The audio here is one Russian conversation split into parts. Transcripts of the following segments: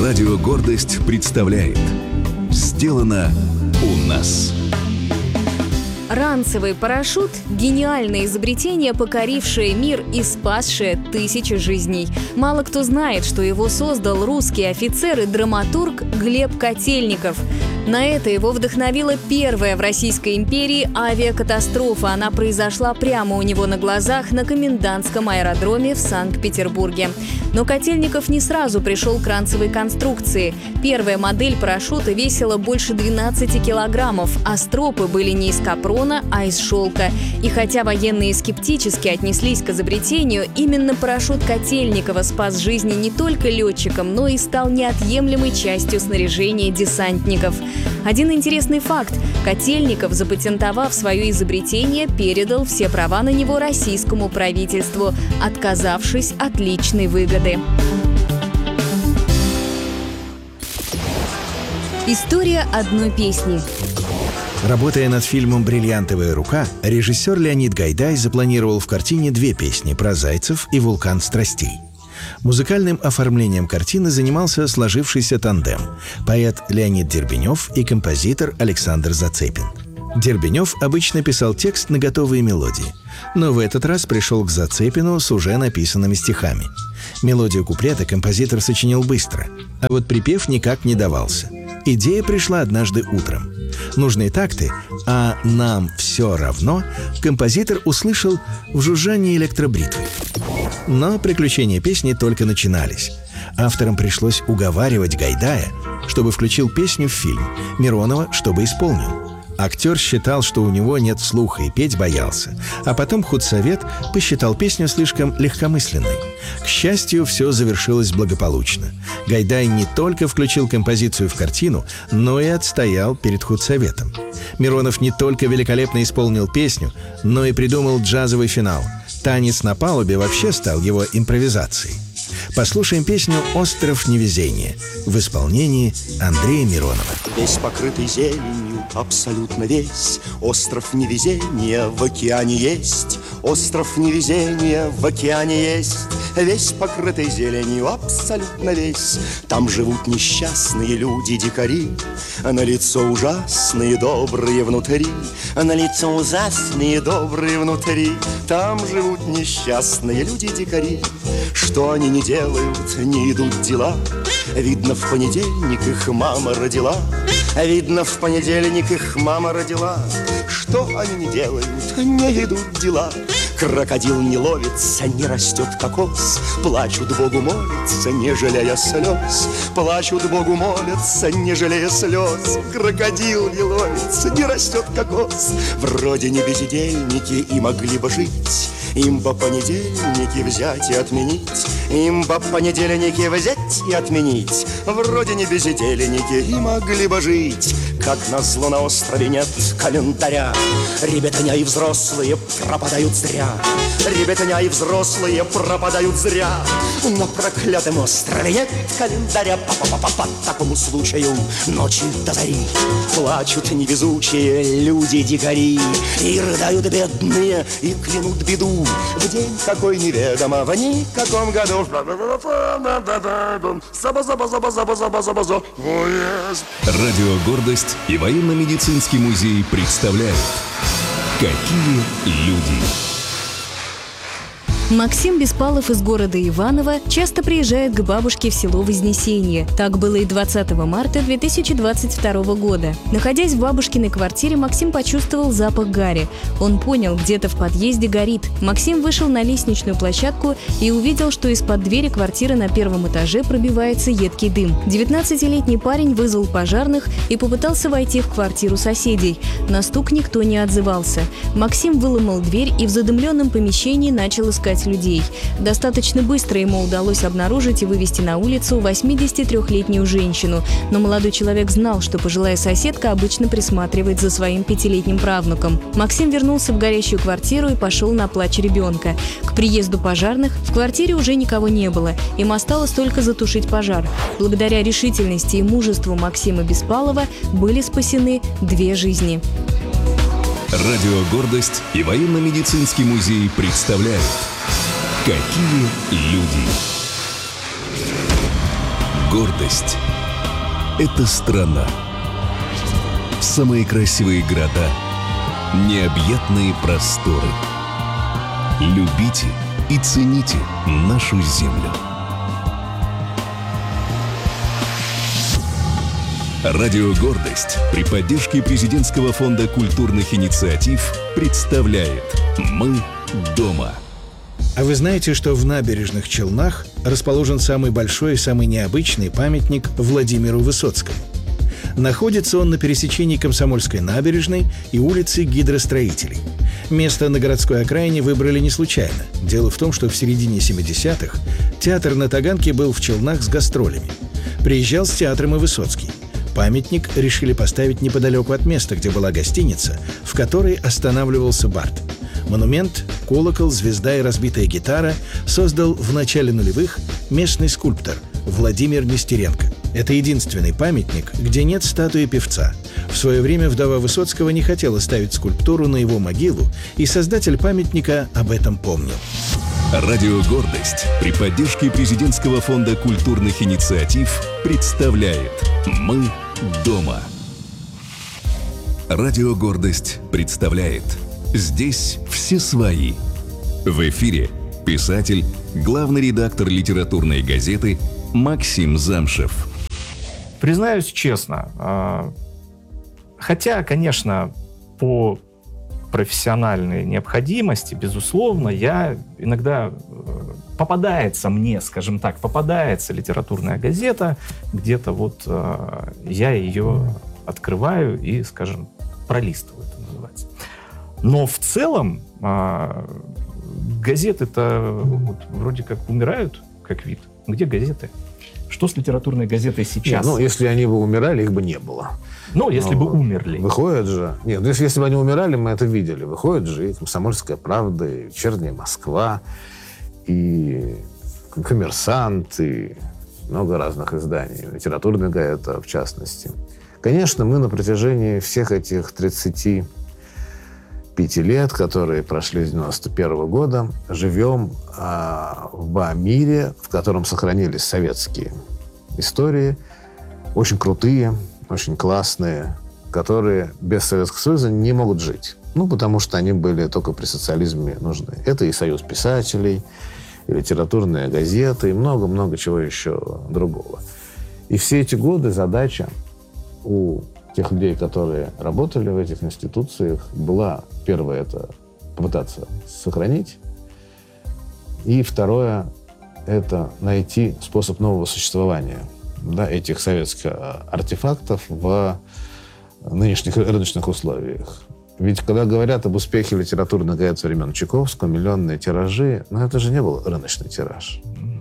Радио «Гордость» представляет «Сделано у нас». Ранцевый парашют – гениальное изобретение, покорившее мир и спасшее тысячи жизней. Мало кто знает, что его создал русский офицер и драматург Глеб Котельников. На это его вдохновила первая в Российской империи авиакатастрофа. Она произошла прямо у него на глазах на комендантском аэродроме в Санкт-Петербурге. Но Котельников не сразу пришел к ранцевой конструкции. Первая модель парашюта весила больше 12 килограммов, а стропы были не из капрона, а из шелка. И хотя военные скептически отнеслись к изобретению, именно парашют Котельникова спас жизни не только летчикам, но и стал неотъемлемой частью снаряжения десантников. Один интересный факт. Котельников, запатентовав свое изобретение, передал все права на него российскому правительству, отказавшись от личной выгоды. История одной песни. Работая над фильмом «Бриллиантовая рука», режиссер Леонид Гайдай запланировал в картине две песни про зайцев и вулкан страстей. Музыкальным оформлением картины занимался сложившийся тандем – поэт Леонид Дербенев и композитор Александр Зацепин. Дербенев обычно писал текст на готовые мелодии, но в этот раз пришел к Зацепину с уже написанными стихами. Мелодию куплета композитор сочинил быстро, а вот припев никак не давался. Идея пришла однажды утром. Нужные такты, а «нам все равно» композитор услышал в жужжании электробритвы. Но приключения песни только начинались. Авторам пришлось уговаривать Гайдая, чтобы включил песню в фильм, Миронова, чтобы исполнил. Актер считал, что у него нет слуха и петь боялся, а потом худсовет посчитал песню слишком легкомысленной. К счастью, все завершилось благополучно. Гайдай не только включил композицию в картину, но и отстоял перед худсоветом. Миронов не только великолепно исполнил песню, но и придумал джазовый финал. «Танец на палубе» вообще стал его импровизацией. Послушаем песню «Остров невезения» в исполнении Андрея Миронова. Весь покрытый зеленью, абсолютно весь, остров невезения в океане есть. Остров невезения в океане есть, весь покрытый зеленью, абсолютно весь. Там живут несчастные люди-дикари, на лицо ужасные, добрые внутри, на лицо ужасные, добрые внутри. Там живут несчастные люди-дикари. Что они не делают, не идут дела. Видно, в понедельник их мама родила. Видно, в понедельник их мама родила. Что они не делают, не идут дела. Крокодил не ловится, не растет кокос. Плачут Богу молятся, не жалея слез. Плачут Богу молятся, не жалея слез. Крокодил не ловится, не растет кокос. Вроде не бездельники и могли бы жить. Им бы понедельники взять и отменить. Им бы понедельники взять и отменить. Вроде не бездельники и могли бы жить. Как назло на острове нет календаря. Ребятня и взрослые пропадают зря. Ребятня и взрослые пропадают зря. На проклятом острове нет календаря. По такому случаю ночи до зари плачут невезучие люди-дикари. И рыдают бедные, и клянут беду. В день какой неведомо, в никаком году. Радио «Гордость» и военно-медицинский музей представляют «Какие люди». Максим Беспалов из города Иваново часто приезжает к бабушке в село Вознесение. Так было и 20 марта 2022 года. Находясь в бабушкиной квартире, Максим почувствовал запах гари. Он понял, где-то в подъезде горит. Максим вышел на лестничную площадку и увидел, что из-под двери квартиры на первом этаже пробивается едкий дым. 19-летний парень вызвал пожарных и попытался войти в квартиру соседей. На стук никто не отзывался. Максим выломал дверь и в задымленном помещении начал искать людей. Достаточно быстро ему удалось обнаружить и вывести на улицу 83-летнюю женщину. Но молодой человек знал, что пожилая соседка обычно присматривает за своим 5-летним правнуком. Максим вернулся в горящую квартиру и пошел на плач ребенка. К приезду пожарных в квартире уже никого не было. Им осталось только затушить пожар. Благодаря решительности и мужеству Максима Беспалова были спасены 2 жизни. Радио «Гордость» и военно-медицинский музей представляют «Какие люди». Гордость – это страна. Самые красивые города, необъятные просторы. Любите и цените нашу землю. Радио «Гордость» при поддержке Президентского фонда культурных инициатив представляет «Мы дома». А вы знаете, что в Набережных Челнах расположен самый большой и самый необычный памятник Владимиру Высоцкому? Находится он на пересечении Комсомольской набережной и улицы Гидростроителей. Место на городской окраине выбрали не случайно. Дело в том, что в середине 70-х театр на Таганке был в Челнах с гастролями. Приезжал с театром и Высоцкий. Памятник решили поставить неподалеку от места, где была гостиница, в которой останавливался Барт. Монумент, колокол, звезда и разбитая гитара создал в начале нулевых местный скульптор Владимир Нестеренко. Это единственный памятник, где нет статуи певца. В свое время вдова Высоцкого не хотела ставить скульптуру на его могилу, и создатель памятника об этом помнил. Радио «Гордость» при поддержке Президентского фонда культурных инициатив представляет «Мы дома». Радио «Гордость» представляет «Здесь все свои». В эфире писатель, главный редактор литературной газеты Максим Замшев. Признаюсь честно, хотя, конечно, по профессиональной необходимости, безусловно, я иногда попадается литературная газета, где-то вот я ее открываю и, скажем, пролистываю, это называется. Но в целом газеты-то вот вроде как умирают, как вид. Где газеты? Что с литературной газетой сейчас? Нет, если они бы умирали, их бы не было. Если бы умерли. Выходят же... Нет, если бы они умирали, мы это видели. Выходят же и «Комсомольская правда», и «Вечерняя Москва», и «Коммерсант», и много разных изданий. Литературная газета, в частности. Конечно, мы на протяжении всех этих 35 лет, которые прошли с 91 года, живем в мире, в котором сохранились советские истории, очень крутые, очень классные, которые без Советского Союза не могут жить. Потому что они были только при социализме нужны. Это и Союз писателей, и литературная газета, и много-много чего еще другого. И все эти годы задача у тех людей, которые работали в этих институциях, была, первое, это попытаться сохранить, и второе, это найти способ нового существования этих советских артефактов в нынешних рыночных условиях. Ведь когда говорят об успехе литературных газет времен Чайковского, миллионные тиражи, это же не был рыночный тираж.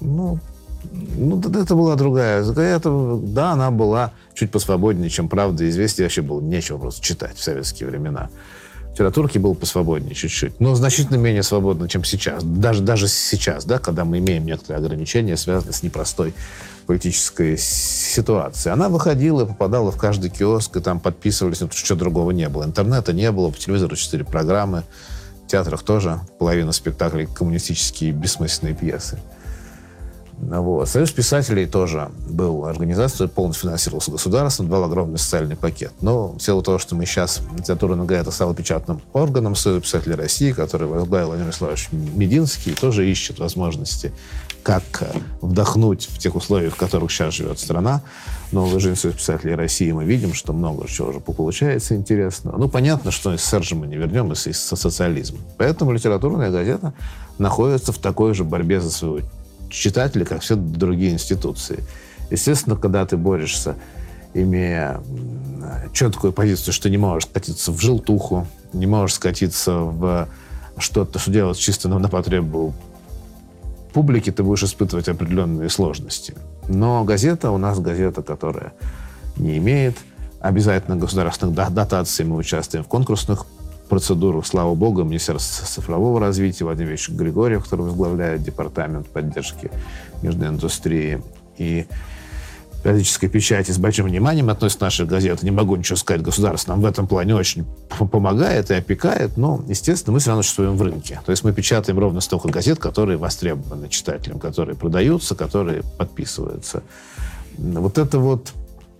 Это была другая газета. Да, она была чуть посвободнее, чем «Правда» и «Известия». Вообще было нечего просто читать в советские времена. Литературки был посвободнее чуть-чуть, но значительно менее свободно, чем сейчас. Даже сейчас, когда мы имеем некоторые ограничения, связанные с непростой политической ситуацией. Она выходила и попадала в каждый киоск, и там подписывались, что другого не было. Интернета не было, по телевизору 4 программы, в театрах тоже половина спектаклей коммунистические бессмысленные пьесы. Союз писателей тоже был организацией, полностью финансировался государством, давал огромный социальный пакет. Но в силу того, что мы сейчас, литературная газета стала печатным органом Союза писателей России, который возглавил Владимир Вячеславович Мединский, тоже ищет возможности, как вдохнуть в тех условиях, в которых сейчас живет страна. Новую жизнь Союза писателей России мы видим, что много чего уже получается интересного. Понятно, что СССР же мы не вернем из социализма. Поэтому литературная газета находится в такой же борьбе за своего читатели, как все другие институции. Естественно, когда ты борешься, имея четкую позицию, что не можешь скатиться в желтуху, не можешь скатиться в что-то, что делать чисто на потребу публики, ты будешь испытывать определенные сложности. Но газета у нас газета, которая не имеет обязательно государственных дотаций. Мы участвуем в конкурсных процедуру, слава богу, Министерство цифрового развития, Владимир Ильич Григорьев, который возглавляет департамент поддержки международной индустрии и периодической печати, с большим вниманием относится к нашей газете. Не могу ничего сказать, государство нам в этом плане очень помогает и опекает, но, естественно, мы все равно существуем в рынке. То есть мы печатаем ровно столько газет, которые востребованы читателям, которые продаются, которые подписываются. Вот это вот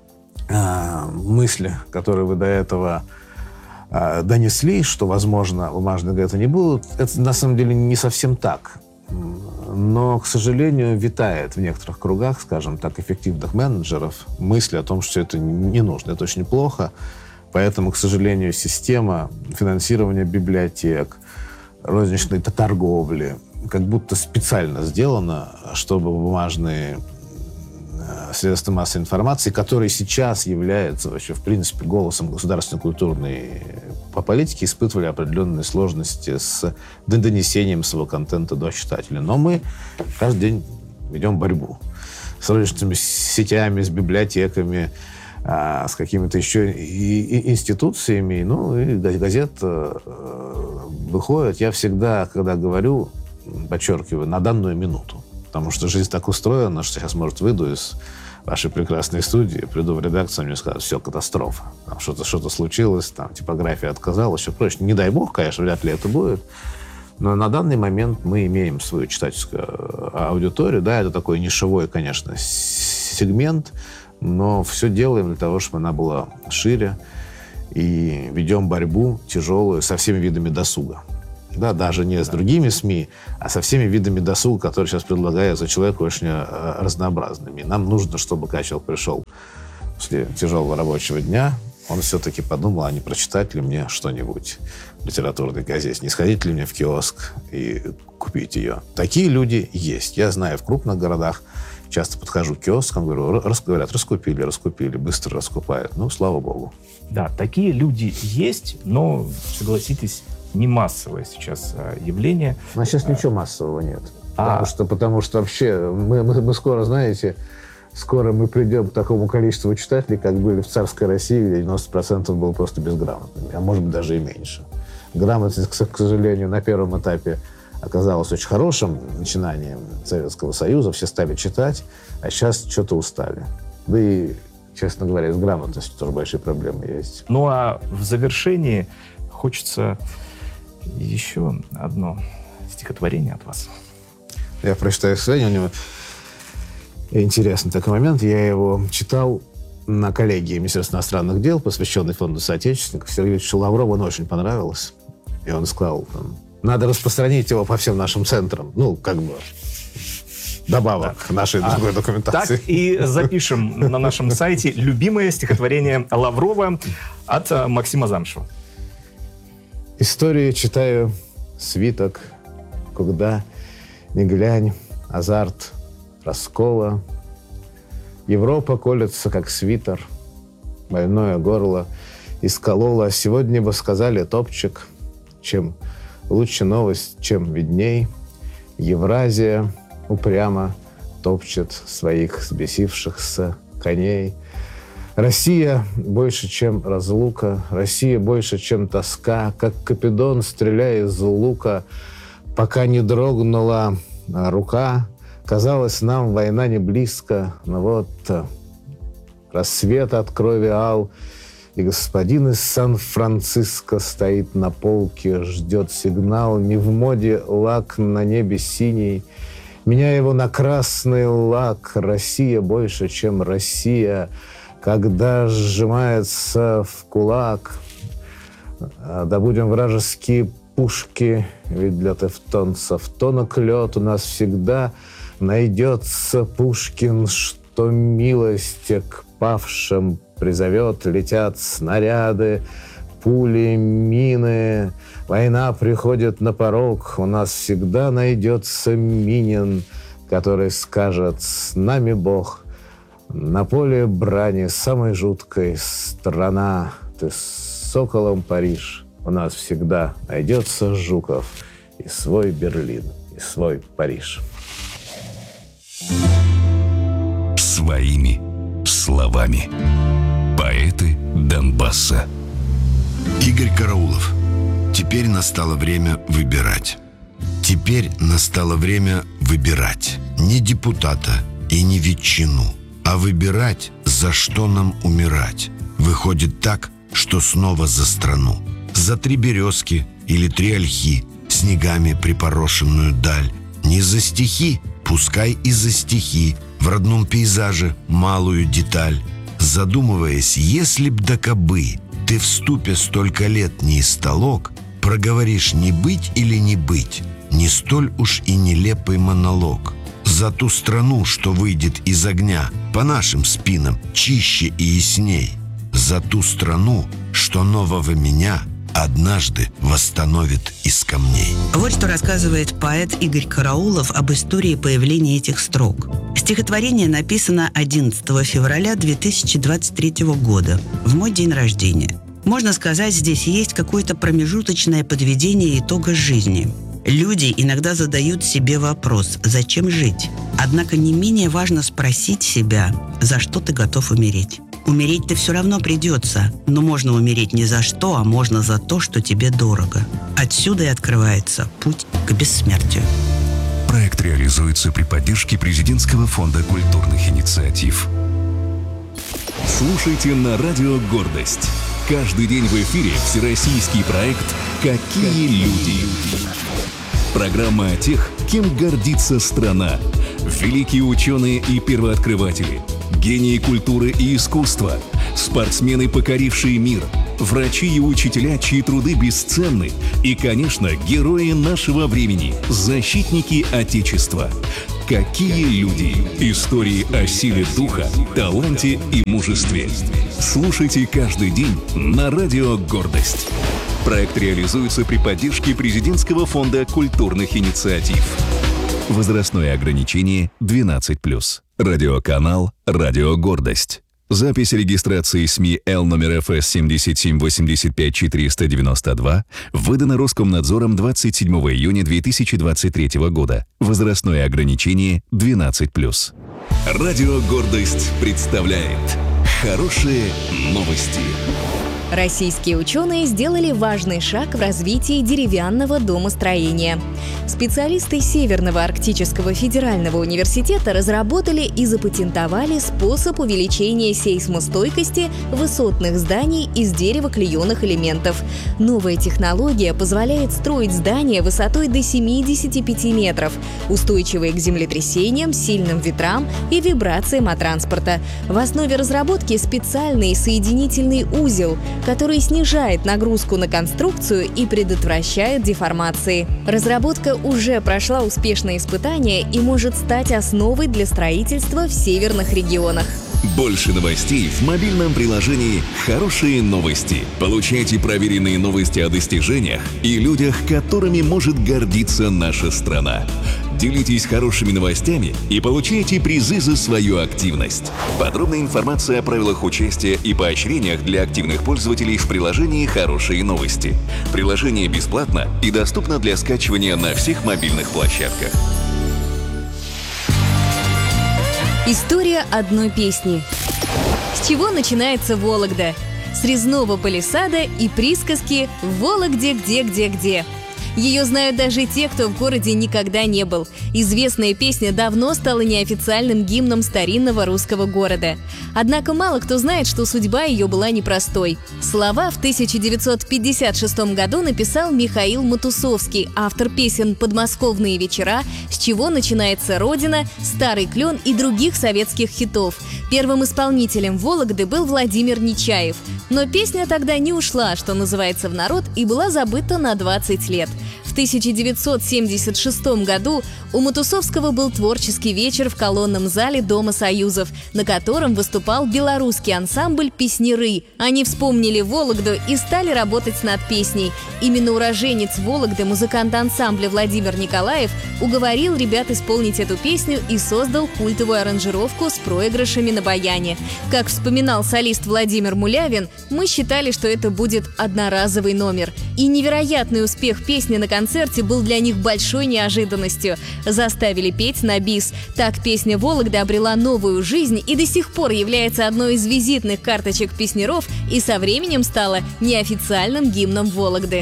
мысли, которые вы до этого донесли, что, возможно, бумажные газеты не будут, это на самом деле не совсем так. Но, к сожалению, витает в некоторых кругах, скажем так, эффективных менеджеров мысль о том, что это не нужно, это очень плохо. Поэтому, к сожалению, система финансирования библиотек, розничной торговли как будто специально сделана, чтобы бумажные средства массовой информации, которые сейчас являются вообще, в принципе, голосом государственной культурной политики, испытывали определенные сложности с донесением своего контента до читателя. Но мы каждый день ведем борьбу с розничными сетями, с библиотеками, с какими-то еще и институциями. Ну, и газет выходит. Я всегда, когда говорю, подчеркиваю, на данную минуту. Потому что жизнь так устроена, что сейчас, может, выйду из вашей прекрасной студии, приду в редакцию, мне скажут, все, катастрофа. Там что-то случилось, там типография отказалась, все прочее. Не дай бог, конечно, вряд ли это будет. Но на данный момент мы имеем свою читательскую аудиторию. Да, это такой нишевой, конечно, сегмент, но все делаем для того, чтобы она была шире. И ведем борьбу тяжелую со всеми видами досуга. Да, даже не с другими СМИ, а со всеми видами досуга, которые сейчас предлагаются человеку, очень разнообразными. Нам нужно, чтобы когда человек пришел после тяжелого рабочего дня, он все-таки подумал, а не прочитать ли мне что-нибудь в литературной газете, не сходить ли мне в киоск и купить ее. Такие люди есть. Я знаю, в крупных городах часто подхожу к киоскам, говорю, говорят, раскупили, быстро раскупают. Ну, слава богу. Да, такие люди есть, но, согласитесь, не массовое сейчас явление. А сейчас ничего массового нет. Потому что вообще мы скоро, знаете, мы придем к такому количеству читателей, как были в царской России, где 90% было просто безграмотными, а может быть даже и меньше. Грамотность, к сожалению, на первом этапе оказалась очень хорошим начинанием Советского Союза. Все стали читать, а сейчас что-то устали. Да и, честно говоря, с грамотностью тоже большие проблемы есть. Ну а в завершении хочется еще одно стихотворение от вас. Я прочитаю стихотворение. У него интересный такой момент. Я его читал на коллегии Министерства иностранных дел, посвященной фонду соотечественников. Сергею Ильичу Лаврову он очень понравилось. И он сказал, надо распространить его по всем нашим центрам. Ну, как бы добавок к нашей другой документации. Так и запишем на нашем сайте любимое стихотворение Лаврова от Максима Замшева. Историю читаю, свиток, когда не глянь, азарт раскола. Европа колется, как свитер, больное горло исколола. Сегодня бы сказали топчик, чем лучше новость, чем видней. Евразия упрямо топчет своих взбесившихся коней. Россия больше, чем разлука, Россия больше, чем тоска, как Купидон, стреляя из лука, пока не дрогнула рука. Казалось, нам война не близко, но вот рассвет от крови ал, и господин из Сан-Франциско стоит на полке, ждет сигнал. Не в моде лак на небе синий, меняя его на красный лак. Россия больше, чем Россия, когда сжимается в кулак. Да будем вражеские пушки, ведь для тевтонцев тонок лед. У нас всегда найдется Пушкин, что милость к павшим призовет. Летят снаряды, пули, мины. Война приходит на порог. У нас всегда найдется Минин, который скажет: с нами Бог. На поле брани самой жуткой страна. Ты с соколом Париж. У нас всегда найдется Жуков. И свой Берлин, и свой Париж. Своими словами. Поэты Донбасса. Игорь Караулов. Теперь настало время выбирать. Теперь настало время выбирать не депутата и не ветчину, а выбирать, за что нам умирать. Выходит так, что снова за страну. За 3 березки или 3 ольхи, снегами припорошенную даль. Не за стихи, пускай и за стихи, в родном пейзаже малую деталь, задумываясь, если б да кабы ты в ступе столько лет не истолок, проговоришь не быть или не быть, не столь уж и нелепый монолог. За ту страну, что выйдет из огня, по нашим спинам чище и ясней. За ту страну, что нового меня однажды восстановит из камней. Вот что рассказывает поэт Игорь Караулов об истории появления этих строк. Стихотворение написано 11 февраля 2023 года, в мой день рождения. Можно сказать, здесь есть какое-то промежуточное подведение итога жизни. Люди иногда задают себе вопрос «Зачем жить?». Однако не менее важно спросить себя, за что ты готов умереть. Умереть-то все равно придется, но можно умереть не за что, а можно за то, что тебе дорого. Отсюда и открывается путь к бессмертию. Проект реализуется при поддержке Президентского фонда культурных инициатив. Слушайте на радио «Гордость». Каждый день в эфире всероссийский проект «Какие люди?». Программа о тех, кем гордится страна. Великие ученые и первооткрыватели, гении культуры и искусства, спортсмены, покорившие мир, врачи и учителя, чьи труды бесценны, и, конечно, герои нашего времени, защитники Отечества. Какие люди? Истории о силе духа, таланте и мужестве. Слушайте каждый день на радио «Гордость». Проект реализуется при поддержке Президентского фонда культурных инициатив. Возрастное ограничение 12+. Радиоканал «Радио Гордость». Запись регистрации СМИ Л номер ФС 7785492 выдана Роскомнадзором 27 июня 2023 года. Возрастное ограничение 12+. Радио «Гордость» представляет хорошие новости. Российские ученые сделали важный шаг в развитии деревянного домостроения. Специалисты Северного Арктического федерального университета разработали и запатентовали способ увеличения сейсмостойкости высотных зданий из дерево-клееных элементов. Новая технология позволяет строить здания высотой до 75 метров, устойчивые к землетрясениям, сильным ветрам и вибрациям от транспорта. В основе разработки специальный соединительный узел, который снижает нагрузку на конструкцию и предотвращает деформации. Разработка уже прошла успешные испытания и может стать основой для строительства в северных регионах. Больше новостей в мобильном приложении «Хорошие новости». Получайте проверенные новости о достижениях и людях, которыми может гордиться наша страна. Делитесь хорошими новостями и получайте призы за свою активность. Подробная информация о правилах участия и поощрениях для активных пользователей в приложении «Хорошие новости». Приложение бесплатно и доступно для скачивания на всех мобильных площадках. История одной песни. С чего начинается Вологда? С резного палисада и присказки «В Вологде где-где-где». Ее знают даже те, кто в городе никогда не был. Известная песня давно стала неофициальным гимном старинного русского города. Однако мало кто знает, что судьба ее была непростой. Слова в 1956 году написал Михаил Матусовский, автор песен «Подмосковные вечера», «С чего начинается Родина», «Старый клен» и других советских хитов. Первым исполнителем Вологды был Владимир Нечаев. Но песня тогда не ушла, что называется, в народ и была забыта на 20 лет. В 1976 году у Матусовского был творческий вечер в колонном зале Дома Союзов, на котором выступал белорусский ансамбль «Песняры». Они вспомнили Вологду и стали работать над песней. Именно уроженец Вологды, музыкант ансамбля Владимир Николаев, уговорил ребят исполнить эту песню и создал культовую аранжировку с проигрышами на баяне. Как вспоминал солист Владимир Мулявин, мы считали, что это будет одноразовый номер. И невероятный успех песни на концерте был для них большой неожиданностью. Заставили петь на бис. Так песня «Вологда» обрела новую жизнь и до сих пор является одной из визитных карточек песняров и со временем стала неофициальным гимном Вологды.